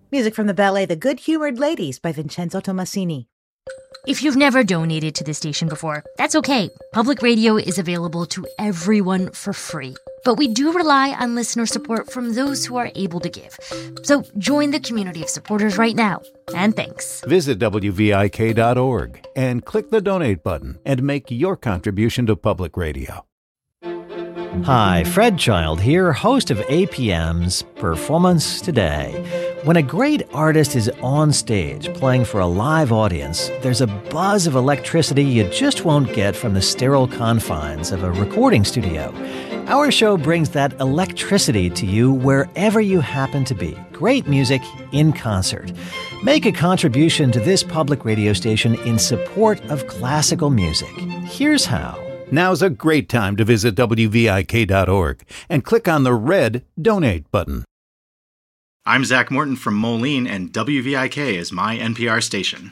Music from the ballet The Good-Humored Ladies by Vincenzo Tommasini. If you've never donated to the station before, that's okay. Public radio is available to everyone for free. But we do rely on listener support from those who are able to give. So join the community of supporters right now. And thanks. Visit WVIK.org and click the donate button and make your contribution to public radio. Hi, Fred Child here, host of APM's Performance Today. When a great artist is on stage playing for a live audience, there's a buzz of electricity you just won't get from the sterile confines of a recording studio. Our show brings that electricity to you wherever you happen to be. Great music in concert. Make a contribution to this public radio station in support of classical music. Here's how. Now's a great time to visit WVIK.org and click on the red Donate button. I'm Zach Morton from Moline, and WVIK is my NPR station.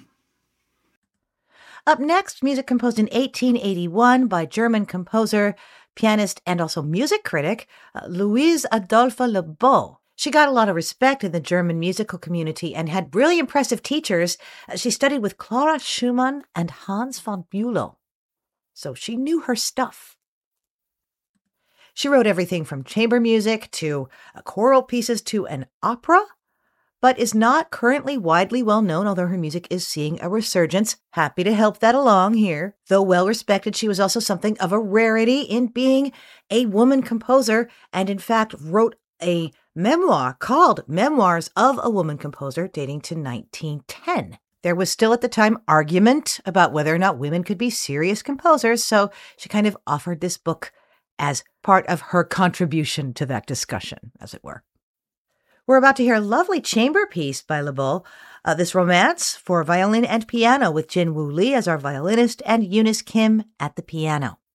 Up next, music composed in 1881 by German composer, pianist, and also music critic, Louise Adolphe Lebeau. She got a lot of respect in the German musical community and had really impressive teachers. She studied with Clara Schumann and Hans von Bülow. So she knew her stuff. She wrote everything from chamber music to choral pieces to an opera, but is not currently widely well known, although her music is seeing a resurgence. Happy to help that along here. Though well respected, she was also something of a rarity in being a woman composer, and in fact wrote a memoir called Memoirs of a Woman Composer dating to 1910. There was still at the time argument about whether or not women could be serious composers, so she kind of offered this book as part of her contribution to that discussion, as it were. We're about to hear a lovely chamber piece by Lebeau, this romance for violin and piano with Jin Woo Lee as our violinist and Eunice Kim at the piano.